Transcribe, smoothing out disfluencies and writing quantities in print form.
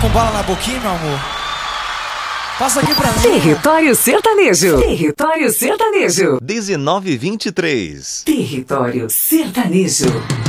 com bala na boquinha, meu amor? Passa aqui pra mim. Território Sertanejo. Território Sertanejo. 19h23. Território Sertanejo.